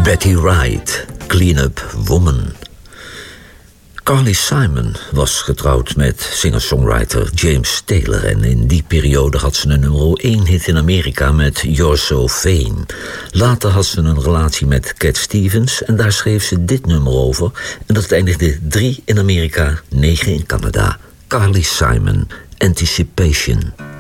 Betty Wright, Clean-up Woman. Carly Simon was getrouwd met singer-songwriter James Taylor en in die periode had ze een nummer 1 hit in Amerika met You're So Vain. Later had ze een relatie met Cat Stevens en daar schreef ze dit nummer over en dat eindigde 3 in Amerika, 9 in Canada. Carly Simon, Anticipation.